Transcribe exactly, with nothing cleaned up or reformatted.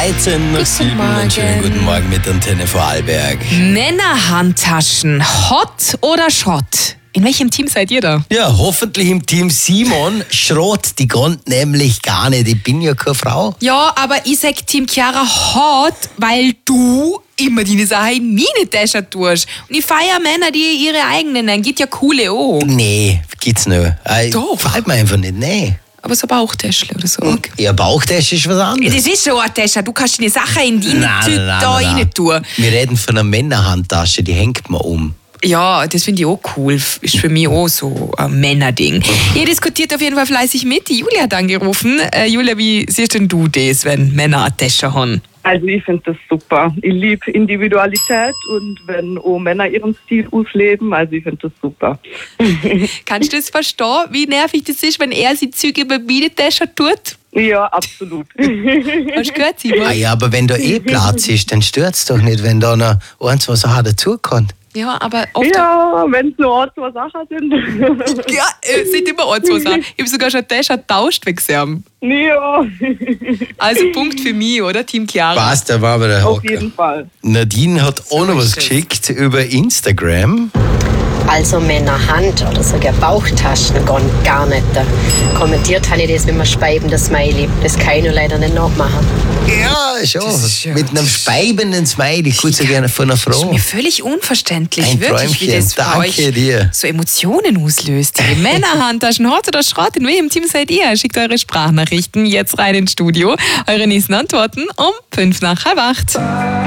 dreizehn nach sieben. Einen schönen guten Morgen mit Antenne Vorarlberg. Männerhandtaschen, Hot oder Schrott? In welchem Team seid ihr da? Ja, hoffentlich im Team Simon. Schrott, die kommt nämlich gar nicht. Ich bin ja keine Frau. Ja, aber ich sag Team Chiara Hot, weil du immer deine Sachen in meine Tasche tust. Und ich feiere Männer, die ihre eigenen nehmen. Geht ja coole auch. Nee, geht's nicht. Äh, Doch. Gefällt mir einfach nicht, nee. Aber so Bauchtäschchen oder so. Okay. Ja, Bauchtasche ist was anderes. Das ist schon eine Tasche. Du kannst deine Sachen in deine Nein, Tüte nein, da nein, nein. rein tun. Wir reden von einer Männerhandtasche, die hängt man um. Ja, das finde ich auch cool. Ist für mich auch so ein Männerding. Ihr diskutiert auf jeden Fall fleißig mit. Die Julia hat angerufen. Äh, Julia, wie siehst denn du das, wenn Männer eine Tasche haben? Also ich finde das super. Ich liebe Individualität und wenn auch Männer ihren Stil ausleben, also ich finde das super. Kannst du das verstehen, wie nervig das ist, wenn er sie Züge über meine Tasche tut? Ja, absolut. Hast du gehört, Simon? Ah ja, aber wenn da eh Platz ist, dann stört's doch nicht, wenn da noch ein, zwei Sachen dazukommt. Ja, aber oft... Ja, wenn es nur zwei Sachen sind. Ja, es sind immer ein, zwei Sachen. Ich habe sogar schon eine Tasche getauscht wegen Sam. Ja. Also Punkt für mich, oder? Team Chiara. Passt, da war aber der Auf Hocker. jeden Fall. Nadine hat auch noch was ist es. geschickt über Instagram. Also Männerhand oder sogar Bauchtaschen gehen gar nicht. Kommentiert habe ich das mit einem speibenden Smiley. Das kann ich nur leider nicht nachmachen. Ja, schon. Das ist schön. Mit einem speibenden Smiley. Ich würde so gerne von einer Das ist Frau. mir völlig unverständlich, Ein wirklich, wie Träumchen. das bei Danke euch dir. so Emotionen auslöst. Die Männerhandtaschen, Hot oder Schrott, in welchem Team seid ihr? Schickt eure Sprachnachrichten jetzt rein ins Studio. Eure nächsten Antworten um fünf nach halb acht.